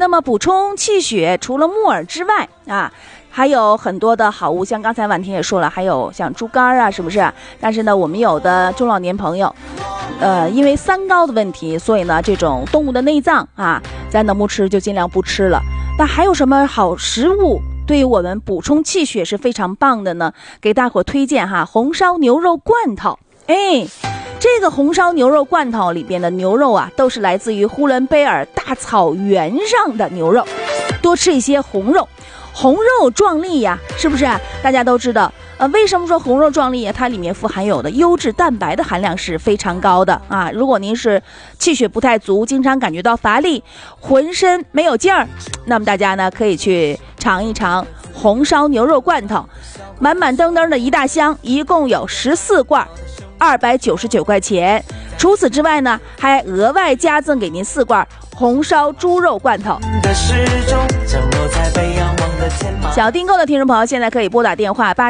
那么补充气血，除了木耳之外啊，还有很多的好物，像刚才婉婷也说了，还有像猪肝啊，是不是？但是呢，我们有的中老年朋友，因为三高的问题，所以呢，这种动物的内脏啊，咱能不吃就尽量不吃了。那还有什么好食物对于我们补充气血是非常棒的呢？给大伙推荐哈，红烧牛肉罐头。这个红烧牛肉罐头里边的牛肉啊，都是来自于呼伦贝尔大草原上的牛肉，多吃一些红肉。红肉壮丽呀，是不是？大家都知道，为什么说红肉壮丽呀？它里面富含有的优质蛋白的含量是非常高的啊。如果您是气血不太足，经常感觉到乏力，浑身没有劲儿，那么大家呢可以去尝一尝红烧牛肉罐头，满满登登的一大箱，一共有14罐，299块钱。除此之外呢，还额外加赠给您4罐红烧猪肉罐头。小订购的听众朋友，现在可以拨打电话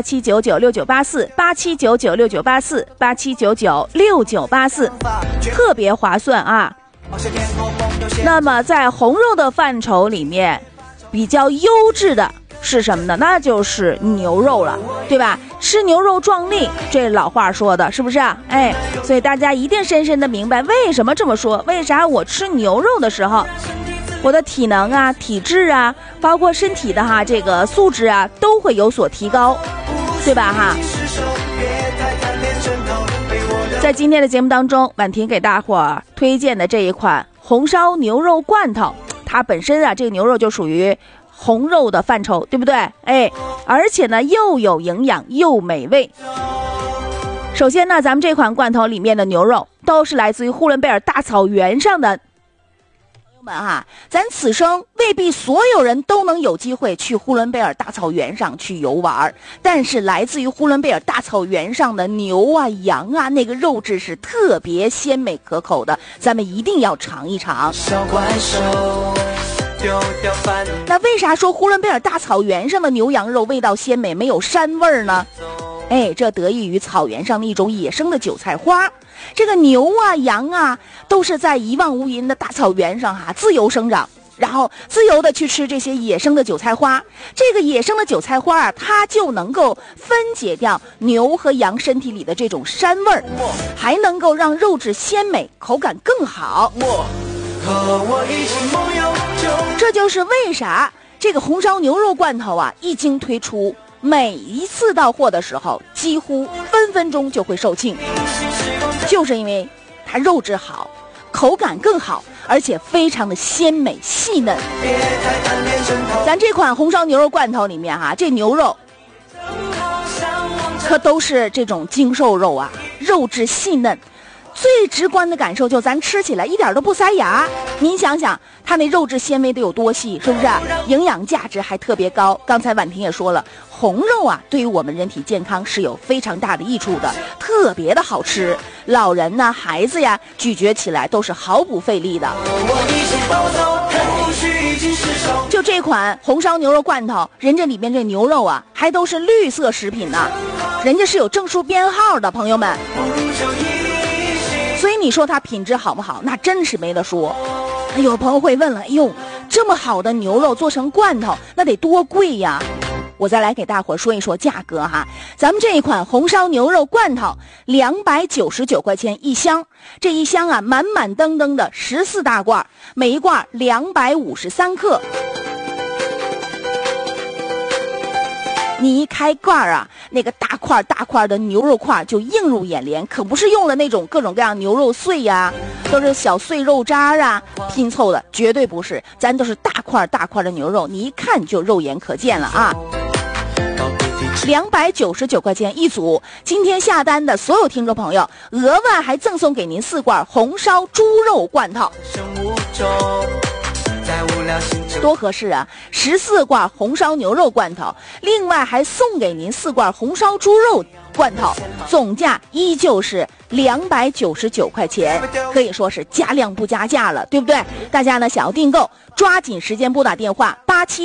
87996984，87996984，87996984，特别划算啊。那么在红肉的范畴里面，比较优质的是什么呢？那就是牛肉了，对吧？吃牛肉壮丽，这老话说的是不是啊？所以大家一定深深的明白为什么这么说。为啥我吃牛肉的时候，我的体能啊、体质啊，包括身体的这个素质啊，都会有所提高，对吧哈？在今天的节目当中，婉婷给大伙儿推荐的这一款红烧牛肉罐头，它本身啊，这个牛肉就属于红肉的范畴，对不对？而且呢，又有营养又美味。首先呢，咱们这款罐头里面的牛肉都是来自于呼伦贝尔大草原上的朋友们哈。咱此生未必所有人都能有机会去呼伦贝尔大草原上去游玩，但是来自于呼伦贝尔大草原上的牛啊、羊啊，那个肉质是特别鲜美可口的，咱们一定要尝一尝。小怪兽，那为啥说呼伦贝尔大草原上的牛羊肉味道鲜美，没有膻味儿呢？这得益于草原上的一种野生的韭菜花。这个牛啊、羊啊，都是在一望无垠的大草原上自由生长，然后自由的去吃这些野生的韭菜花。这个野生的韭菜花它就能够分解掉牛和羊身体里的这种膻味儿，还能够让肉质鲜美，口感更好。这就是为啥这个红烧牛肉罐头一经推出，每一次到货的时候几乎分分钟就会售罄，就是因为它肉质好，口感更好，而且非常的鲜美细嫩。咱这款红烧牛肉罐头里面这牛肉可都是这种精瘦肉肉质细嫩。最直观的感受就咱吃起来一点都不塞牙，您想想它那肉质纤维得有多细，是不是？营养价值还特别高。刚才婉婷也说了，红肉对于我们人体健康是有非常大的益处的，特别的好吃，老人呐、孩子呀，咀嚼起来都是毫不费力的。就这款红烧牛肉罐头，人家里面这牛肉还都是绿色食品呢，人家是有证书编号的，朋友们。所以你说它品质好不好，那真是没得说。有朋友会问了，这么好的牛肉做成罐头，那得多贵呀？我再来给大伙说一说价格咱们这一款红烧牛肉罐头299块钱一箱，这一箱满满登登的14大罐，每一罐253克。你一开罐那个大块的牛肉块就映入眼帘，可不是用了那种各种各样牛肉碎都是小碎肉渣拼凑的，绝对不是，咱都是大块的牛肉，你一看就肉眼可见了299块钱一组。今天下单的所有听众朋友，额外还赠送给您4罐红烧猪肉罐头，多合适14罐红烧牛肉罐头，另外还送给您4罐红烧猪肉罐头，总价依旧是299块钱，可以说是加量不加价了，对不对？大家呢想要订购，抓紧时间拨打电话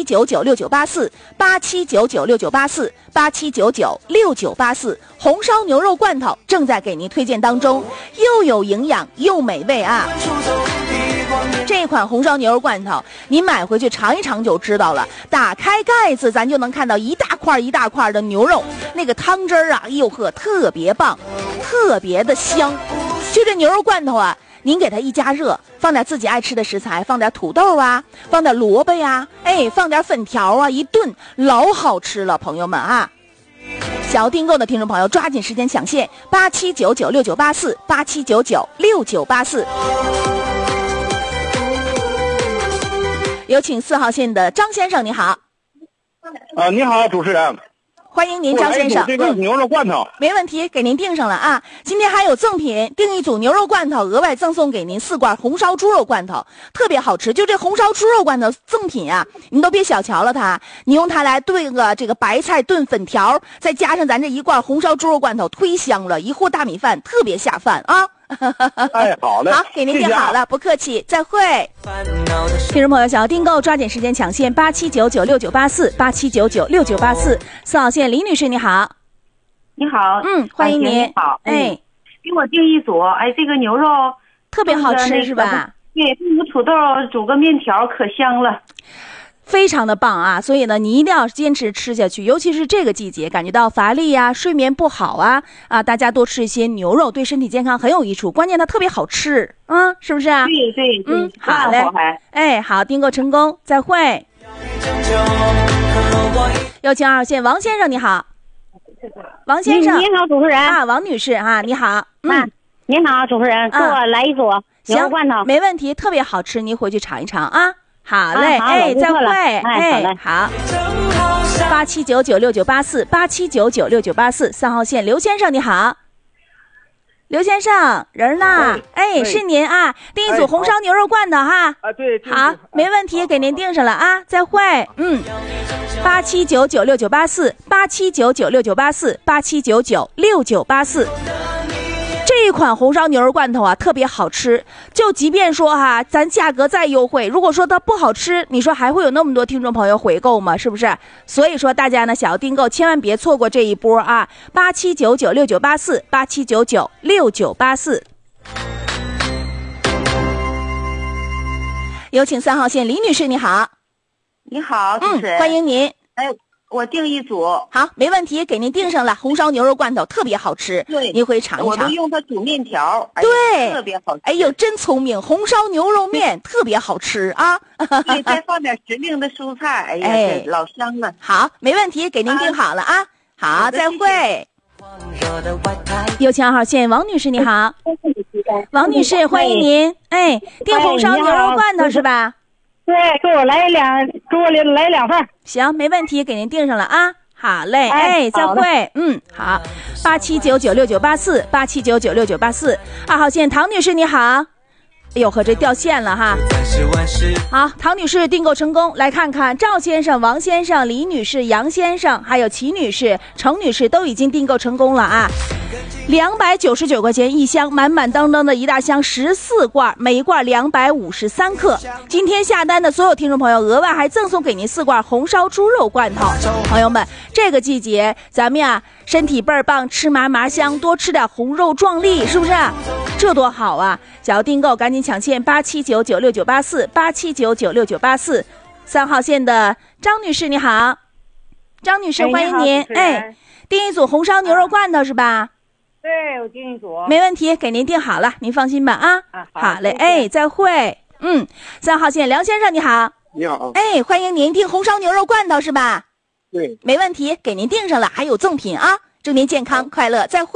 87996984，87996984，87996984，红烧牛肉罐头正在给您推荐当中，又有营养又美味这款红烧牛肉罐头，你买回去尝一尝就知道了。打开盖子，咱就能看到一大块一大块的牛肉，那个汤汁儿啊，哎呦呵，特别棒，特别的香。就这牛肉罐头啊，您给它一加热，放点自己爱吃的食材，放点土豆啊，放点萝卜呀，放点粉条啊，一炖老好吃了，朋友们啊！想要订购的听众朋友，抓紧时间抢现87996984，87996984。有请4号线的张先生，你好。 你好，主持人。 欢迎您，张先生。 这个牛肉罐头， 没问题，给您订上了啊。今天还有赠品，订一组牛肉罐头，额外赠送给您4罐红烧猪肉罐头，特别好吃。就这红烧猪肉罐头赠品啊，您都别小瞧了它，你用它来炖个这个白菜炖粉条，再加上咱这一罐红烧猪肉罐头，忒香了，一壶大米饭特别下饭啊。 好嘞， 好，给您订好了，不客气，再会。听众朋友，想要订购，抓紧时间抢现87996984，87996984。4号线李女士，你好。 你好， 欢迎您。 你好，给我订一组，这个牛肉特别好吃是吧？ 对，炖个土豆，煮个面条，可香了。 非常的棒啊！所以呢，你一定要坚持吃下去，尤其是这个季节，感觉到乏力呀、睡眠不好啊，大家多吃一些牛肉，对身体健康很有益处。关键它特别好吃，是不是啊？ 对对， 好嘞，好，订购成功，再会。有请2号线王先生，你好。王先生， 你好，主持人啊，王女士啊，你好。 您好，主持人，给我来一组牛肉罐头。 没问题，特别好吃，您回去尝一尝啊。好嘞，再会，好。87996984，87996984。3号线刘先生，你好。刘先生，人呢？是您啊，订一组红烧牛肉罐头哈。 对。 好，没问题，给您订上了啊，再会。87996984，87996984，87996984。这一款红烧牛肉罐头啊，特别好吃。就即便说咱价格再优惠，如果说它不好吃，你说还会有那么多听众朋友回购吗？是不是？所以说大家呢，想要订购，千万别错过这一波啊！87996984，87996984。有请3号线李女士，你好。 你好，主持人。 欢迎您。 我订一组。 好，没问题，给您订上了。红烧牛肉罐头特别好吃， 对， 您回尝一尝。 我都用它煮面条， 对， 特别好吃。 真聪明，红烧牛肉面特别好吃啊！ 对，再放点时令的蔬菜，老香了。 好，没问题，给您订好了啊。好，再会。有请2号线王女士，你好。王女士，欢迎您。订红烧牛肉罐头是吧？ 对，给我来2份。 行，没问题，给您订上了啊。好嘞，再会。好，87996984，87996984。2号线唐女士，你好。哎呦呵，这掉线了哈。好，唐女士订购成功。来看看赵先生、王先生、李女士、杨先生，还有齐女士、程女士都已经订购成功了啊。299块钱一箱，满满当当的一大箱，14罐，每一罐253克。今天下单的所有听众朋友，额外还赠送给您4罐红烧猪肉罐头。朋友们，这个季节咱们呀，身体倍儿棒，吃麻麻香，多吃点红肉壮丽，是不是？这多好啊！想要订购，赶紧抢现87996984，87996984。3号线的张女士，你好。张女士，欢迎您。订一组红烧牛肉罐头是吧？ 对，我订一组。 没问题，给您订好了，您放心吧啊。好嘞，再会。3号线梁先生，你好。 你好。 欢迎您订红烧牛肉罐头是吧？ 对。 没问题，给您订上了，还有赠品啊！祝您健康快乐，再会。